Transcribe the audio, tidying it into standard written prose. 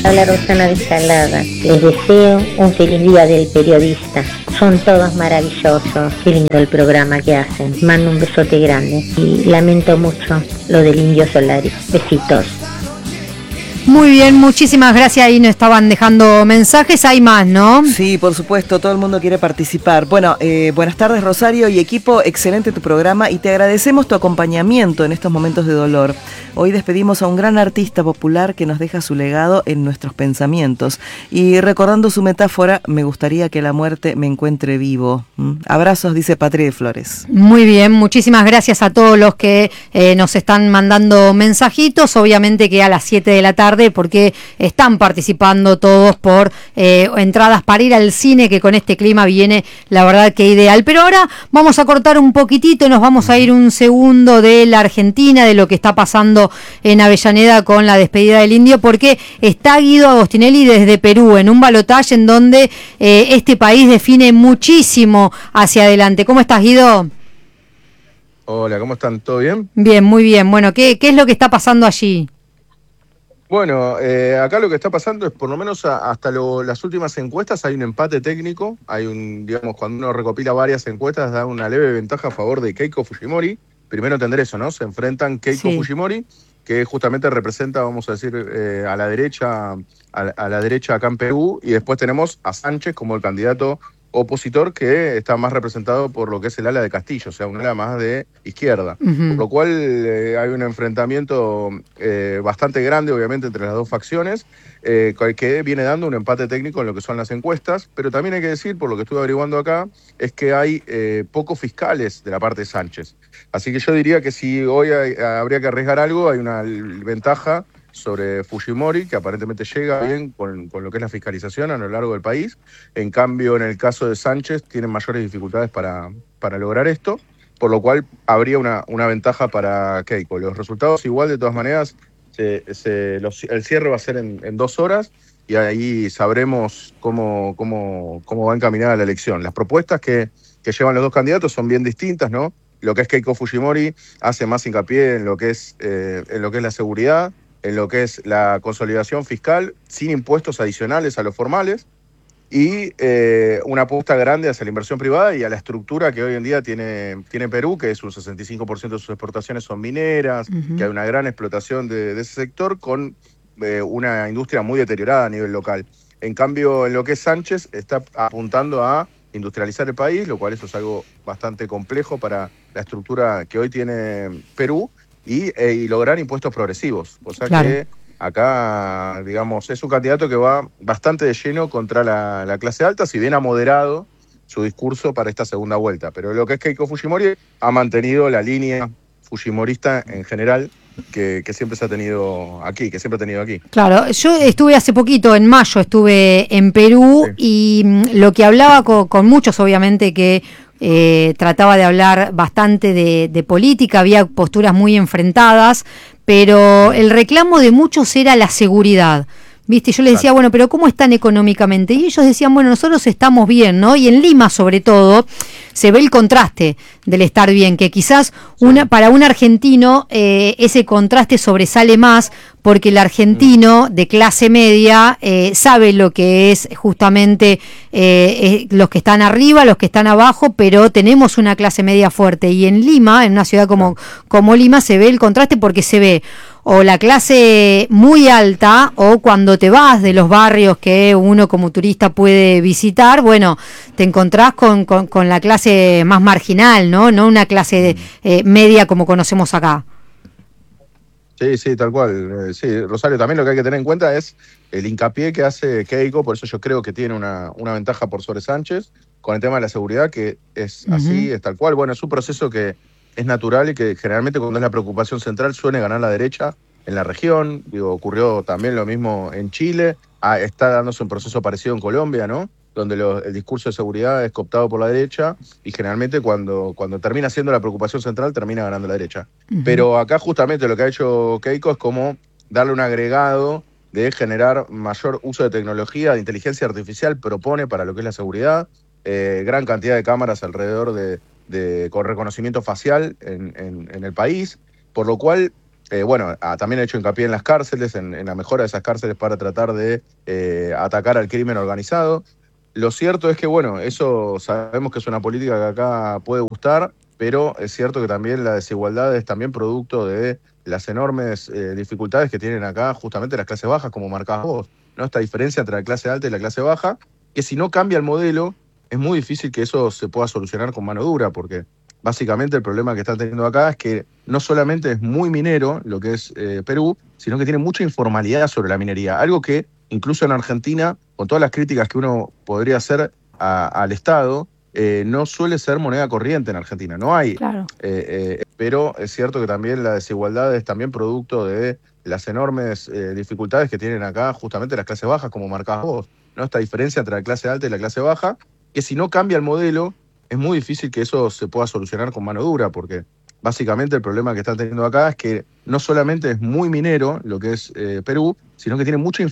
habla Rosana de Salada. Les deseo un feliz día del periodista. Son todos maravillosos. Qué lindo el programa que hacen. Mando un besote grande. Y lamento mucho lo del Indio Solari. Besitos. Muy bien, muchísimas gracias. Ahí nos estaban dejando mensajes, hay más, ¿no? Sí, por supuesto, todo el mundo quiere participar. Bueno, buenas tardes, Rosario y equipo, excelente tu programa y te agradecemos tu acompañamiento en estos momentos de dolor. Hoy despedimos a un gran artista popular que nos deja su legado en nuestros pensamientos. Y recordando su metáfora, me gustaría que la muerte me encuentre vivo. Abrazos, dice Patri de Flores. Muy bien, muchísimas gracias a todos los que nos están mandando mensajitos. Obviamente que a las 7 de la tarde, porque están participando todos por entradas para ir al cine, que con este clima viene la verdad que ideal. Pero ahora vamos a cortar un poquitito y nos vamos a ir un segundo de la Argentina, de lo que está pasando en Avellaneda con la despedida del Indio, porque está Guido Agostinelli desde Perú en un balotaje en donde este país define muchísimo hacia adelante. ¿Cómo estás, Guido? Hola, ¿cómo están? ¿Todo bien? Bien, muy bien. Bueno, ¿qué es lo que está pasando allí? Bueno, acá lo que está pasando es, por lo menos hasta las últimas encuestas, hay un empate técnico. Digamos, cuando uno recopila varias encuestas, da una leve ventaja a favor de Keiko Fujimori. Primero entender eso, ¿no? Se enfrentan Keiko Fujimori, que justamente representa, vamos a decir, a la derecha acá en Perú, y después tenemos a Sánchez como el candidato opositor, que está más representado por lo que es el ala de Castillo, o sea, un ala más de izquierda. Por lo cual hay un enfrentamiento bastante grande, obviamente, entre las dos facciones, que viene dando un empate técnico en lo que son las encuestas, pero también hay que decir, por lo que estuve averiguando acá, es que hay pocos fiscales de la parte de Sánchez. Así que yo diría que si hoy habría que arriesgar algo, hay una ventaja sobre Fujimori, que aparentemente llega bien con lo que es la fiscalización a lo largo del país. En cambio, en el caso de Sánchez, tienen mayores dificultades para lograr esto, por lo cual habría una ventaja para Keiko. Los resultados igual, de todas maneras, el cierre va a ser en 2 horas, y ahí sabremos cómo va encaminada la elección. Las propuestas que llevan los dos candidatos son bien distintas, ¿no? Lo que es Keiko Fujimori hace más hincapié en lo que es la seguridad, en lo que es la consolidación fiscal, sin impuestos adicionales a los formales, y una apuesta grande hacia la inversión privada y a la estructura que hoy en día tiene Perú, que es un 65% de sus exportaciones son mineras, que hay una gran explotación de ese sector, con una industria muy deteriorada a nivel local. En cambio, en lo que es Sánchez, está apuntando a industrializar el país, lo cual eso es algo bastante complejo para la estructura que hoy tiene Perú, y lograr impuestos progresivos. O sea, claro, que acá, digamos, es un candidato que va bastante de lleno contra la clase alta, si bien ha moderado su discurso para esta segunda vuelta. Pero lo que es Keiko Fujimori ha mantenido la línea fujimorista en general, que siempre se ha tenido aquí, Claro, yo estuve hace poquito, en mayo, estuve en Perú, y lo que hablaba con muchos, obviamente, que trataba de hablar bastante de política, había posturas muy enfrentadas, pero el reclamo de muchos era la seguridad. ¿Viste? Yo les decía, bueno, pero ¿cómo están económicamente? Y ellos decían, bueno, nosotros estamos bien, ¿no? Y en Lima, sobre todo, se ve el contraste del estar bien, que quizás para un argentino ese contraste sobresale más, porque el argentino de clase media sabe lo que es justamente los que están arriba, los que están abajo, pero tenemos una clase media fuerte. Y en Lima, en una ciudad como Lima, se ve el contraste, porque se ve o la clase muy alta, o cuando te vas de los barrios que uno como turista puede visitar, bueno, te encontrás con la clase más marginal, ¿no? No una clase media como conocemos acá. Sí, tal cual. Sí, Rosario, también lo que hay que tener en cuenta es el hincapié que hace Keiko, por eso yo creo que tiene una ventaja por sobre Sánchez, con el tema de la seguridad, que es así, es tal cual. Bueno, es un proceso que es natural y que generalmente, cuando es la preocupación central, suele ganar la derecha en la región. Digo, ocurrió también lo mismo en Chile, está dándose un proceso parecido en Colombia, ¿no? Donde el discurso de seguridad es cooptado por la derecha, y generalmente cuando termina siendo la preocupación central, termina ganando la derecha. Pero acá justamente lo que ha hecho Keiko es como darle un agregado de generar mayor uso de tecnología, de inteligencia artificial, propone para lo que es la seguridad, gran cantidad de cámaras alrededor con reconocimiento facial en el país, por lo cual También ha hecho hincapié en las cárceles, en la mejora de esas cárceles para tratar de atacar al crimen organizado. Lo cierto es que, eso sabemos que es una política que acá puede gustar, pero es cierto que también la desigualdad es también producto de las enormes dificultades que tienen acá justamente las clases bajas, como marcás vos, ¿no? Esta diferencia entre la clase alta y la clase baja, que si no cambia el modelo, es muy difícil que eso se pueda solucionar con mano dura, porque básicamente el problema que están teniendo acá es que no solamente es muy minero lo que es Perú, sino que tiene mucha informalidad sobre la minería, algo que incluso en Argentina, con todas las críticas que uno podría hacer al Estado, no suele ser moneda corriente en Argentina, no hay. Claro. Pero es cierto que también la desigualdad es también producto de las enormes dificultades que tienen acá justamente las clases bajas, como marcás vos, ¿no? Esta diferencia entre la clase alta y la clase baja, que si no cambia el modelo, es muy difícil que eso se pueda solucionar con mano dura, porque básicamente el problema que están teniendo acá es que no solamente es muy minero lo que es Perú, sino que tiene mucha